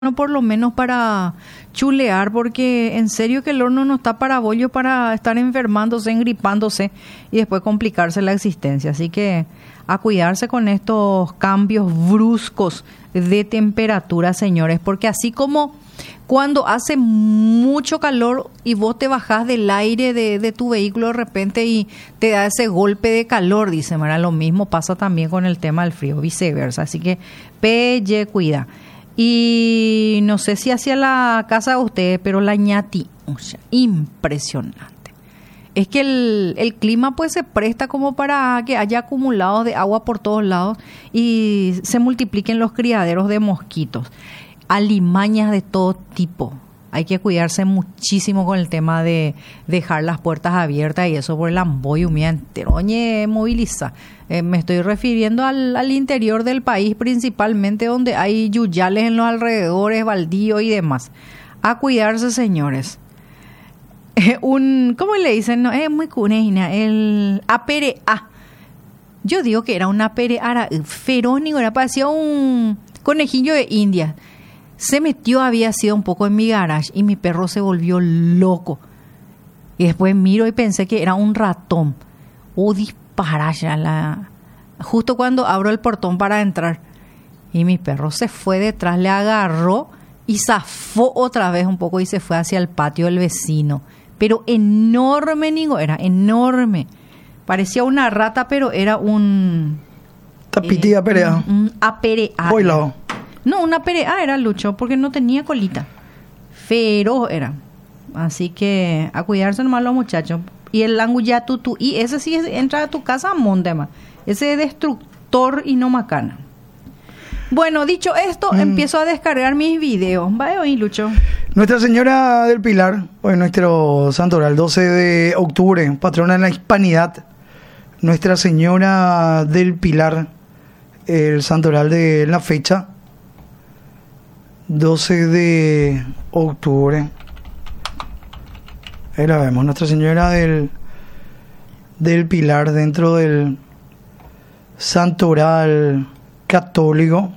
bueno, por lo menos para chulear, porque en serio que el horno no está para bollo para estar enfermándose, engripándose y después complicarse la existencia. Así que a cuidarse con estos cambios bruscos de temperatura, señores, porque así como cuando hace mucho calor y vos te bajás del aire de tu vehículo de repente y te da ese golpe de calor, dice Mara, lo mismo pasa también con el tema del frío, viceversa. Así que pelle, cuida. Y no sé si hacia la casa de ustedes, pero la ñati, o sea, impresionante. Es que el clima pues se presta como para que haya acumulados de agua por todos lados y se multipliquen los criaderos de mosquitos. Alimañas de todo tipo. Hay que cuidarse muchísimo con el tema de dejar las puertas abiertas y eso por el amboy humía entero. Oye, moviliza. Me estoy refiriendo al interior del país, principalmente donde hay yuyales en los alrededores, baldíos y demás. A cuidarse, señores. ¿Cómo le dicen? No, es muy cuneina. El aperea. Yo digo que era un aperea ferónico, era parecía un conejillo de India. Se metió, había sido un poco en mi garage y mi perro se volvió loco. Y después miro y pensé que era un ratón. Dispara ya justo cuando abro el portón para entrar. Y mi perro se fue detrás, le agarró y zafó otra vez un poco y se fue hacia el patio del vecino. Pero enorme, Nigo, era enorme. Parecía una rata, pero era un... Tapiti aperea. Un aperea. Oilo. No, una perea era Lucho, porque no tenía colita. Feroz era. Así que a cuidarse nomás los muchachos. Y el languyatu, y ese sí entra a tu casa, montema. Ese es destructor y no macana. Bueno, dicho esto, empiezo a descargar mis videos. Vaya hoy, Lucho. Nuestra Señora del Pilar, hoy nuestro santoral, 12 de octubre, patrona de la hispanidad. Nuestra Señora del Pilar, el santoral de la fecha. 12 de octubre. Ahí la vemos, Nuestra Señora del Pilar dentro del santoral católico.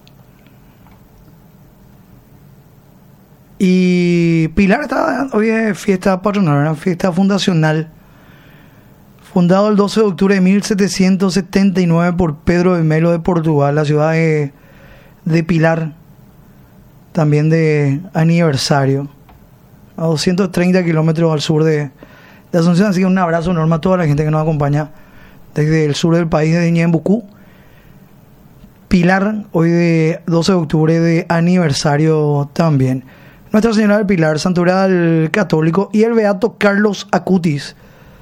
Y Pilar está hoy es fiesta patronal, una fiesta fundacional. Fundado el 12 de octubre de 1779 por Pedro de Melo de Portugal, la ciudad de Pilar. También de aniversario, a 230 kilómetros al sur de Asunción. Así que un abrazo enorme a toda la gente que nos acompaña desde el sur del país, desde Ñembucú. Pilar, hoy de 12 de octubre de aniversario también. Nuestra Señora del Pilar, santoral católico, y el beato Carlos Acutis,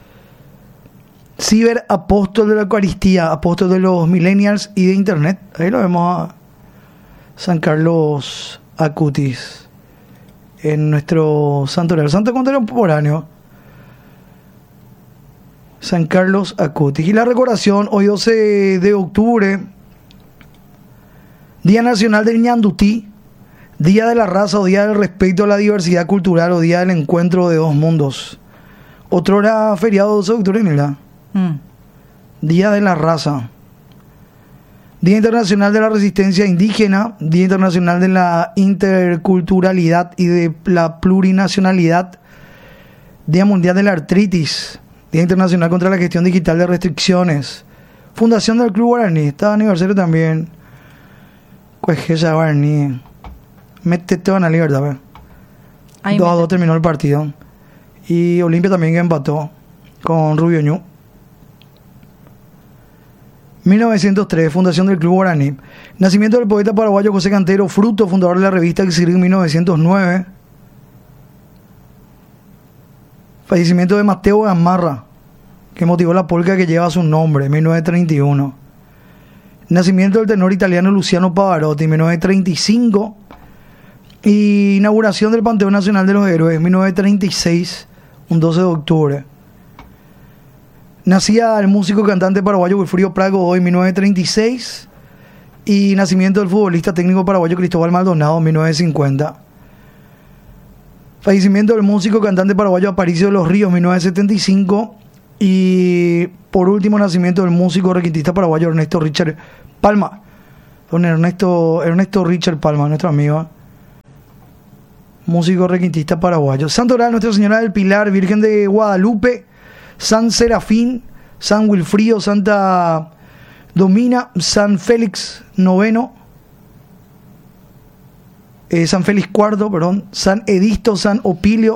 ciberapóstol de la Eucaristía, apóstol de los millennials y de internet. Ahí lo vemos a San Carlos Acutis en nuestro santoral, santo contemporáneo, San Carlos Acutis. Y la recordación, hoy 12 de octubre, Día Nacional del Ñandutí, Día de la Raza o Día del Respeto a la Diversidad Cultural o Día del Encuentro de Dos Mundos. Otro era feriado 12 de octubre, mira. Día de la Raza. Día Internacional de la Resistencia Indígena, Día Internacional de la Interculturalidad y de la Plurinacionalidad, Día Mundial de la Artritis, Día Internacional contra la Gestión Digital de Restricciones, Fundación del Club Guaraní, está aniversario también, Cuejeja Guaraní, métete van a la libertad, 2-2 terminó el partido, y Olimpia también que empató con Rubio Ñu. 1903, fundación del Club Guaraní. Nacimiento del poeta paraguayo José Cantero, fruto, fundador de la revista Exilio en 1909. Fallecimiento de Mateo Gamarra, que motivó la polca que lleva su nombre, 1931. Nacimiento del tenor italiano Luciano Pavarotti, 1935. Y inauguración del Panteón Nacional de los Héroes, 1936, un 12 de octubre. Nacía el músico cantante paraguayo Wilfrido Prago hoy, 1936, y nacimiento del futbolista técnico paraguayo Cristóbal Maldonado, 1950. Fallecimiento del músico cantante paraguayo Aparicio de los Ríos, 1975, y por último nacimiento del músico requintista paraguayo Ernesto Richard Palma, don Ernesto Richard Palma, nuestro amigo, músico requintista paraguayo. Santoral, Nuestra Señora del Pilar, Virgen de Guadalupe, San Serafín, San Wilfrido, Santa Domina, San Félix IX, San Félix IV, perdón, San Edisto, San Opilio,